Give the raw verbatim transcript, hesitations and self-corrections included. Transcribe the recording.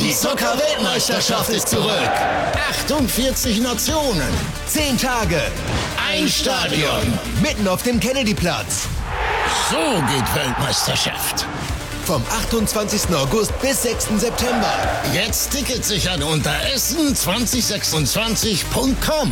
Die Zucker-Weltmeisterschaft ist zurück. achtundvierzig Nationen. Zehn Tage. Ein Stadion. Mitten auf dem Kennedyplatz. So geht Weltmeisterschaft. Vom achtundzwanzigsten August bis sechsten September. Jetzt Tickets sichern unter essen zwanzig sechsundzwanzig punkt com.